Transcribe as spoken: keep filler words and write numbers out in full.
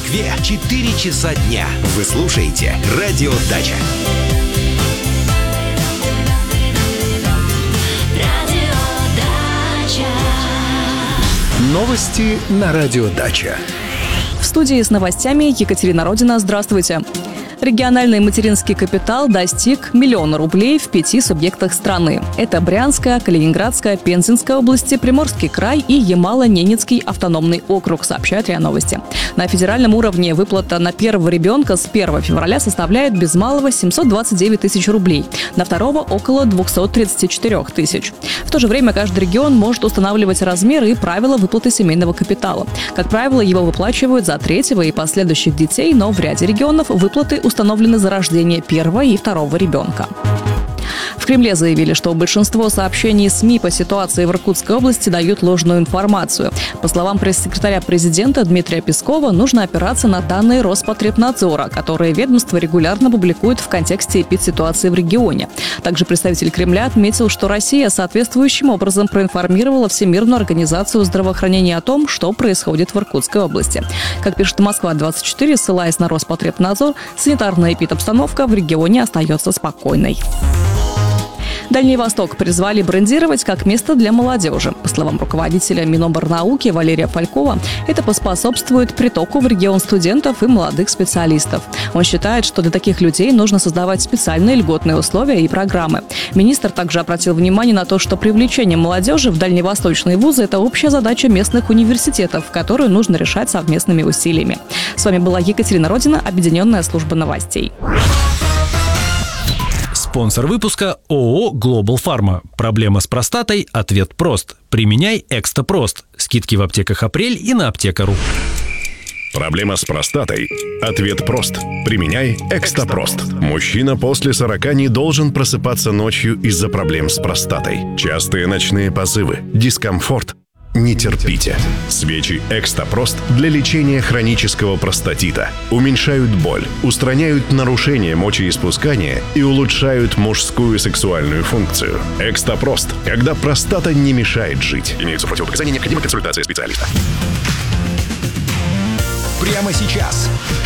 Москве четыре часа дня. Вы слушаете «Радио Дача». Новости на «Радио Дача». В студии с новостями Екатерина Родина. Здравствуйте. Региональный материнский капитал достиг миллиона рублей в пяти субъектах страны. Это Брянская, Калининградская, Пензенская области, Приморский край и Ямало-Ненецкий автономный округ, сообщают РИА Новости. На федеральном уровне выплата на первого ребенка с первого февраля составляет без малого семьсот двадцать девять тысяч рублей, на второго – около двести тридцать четыре тысяч. В то же время каждый регион может устанавливать размеры и правила выплаты семейного капитала. Как правило, его выплачивают за третьего и последующих детей, но в ряде регионов выплаты установлены за рождение первого и второго ребенка. В Кремле заявили, что большинство сообщений СМИ по ситуации в Иркутской области дают ложную информацию. По словам пресс-секретаря президента Дмитрия Пескова, нужно опираться на данные Роспотребнадзора, которые ведомство регулярно публикует в контексте эпидситуации в регионе. Также представитель Кремля отметил, что Россия соответствующим образом проинформировала Всемирную организацию здравоохранения о том, что происходит в Иркутской области. Как пишет Москва двадцать четыре, ссылаясь на Роспотребнадзор, санитарная эпидобстановка в регионе остается спокойной. Дальний Восток призвали брендировать как место для молодежи. По словам руководителя Миноборнауки Валерия Фалькова, это поспособствует притоку в регион студентов и молодых специалистов. Он считает, что для таких людей нужно создавать специальные льготные условия и программы. Министр также обратил внимание на то, что привлечение молодежи в дальневосточные вузы – это общая задача местных университетов, которую нужно решать совместными усилиями. С вами была Екатерина Родина, Объединенная служба новостей. Спонсор выпуска ООО «Глобал Фарма». Проблема с простатой? Ответ прост. Применяй Экстапрост. Скидки в аптеках «Апрель» и на Аптека.ру. Проблема с простатой? Ответ прост. Применяй Экстапрост. Мужчина после сорока не должен просыпаться ночью из-за проблем с простатой. Частые ночные позывы, дискомфорт. Не терпите. Свечи Экстапрост для лечения хронического простатита уменьшают боль, устраняют нарушения мочеиспускания и улучшают мужскую сексуальную функцию. Экстапрост, когда простата не мешает жить. Имеются противопоказания, необходима консультация специалиста. Прямо сейчас.